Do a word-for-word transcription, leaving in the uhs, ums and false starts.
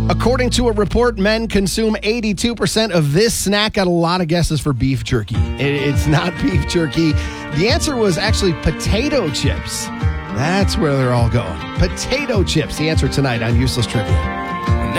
According to a report, men consume eighty-two percent of this snack. Got a lot of guesses for beef jerky. It's not beef jerky. The answer was actually potato chips. That's where they're all going. Potato chips. The answer tonight on Useless Trivia.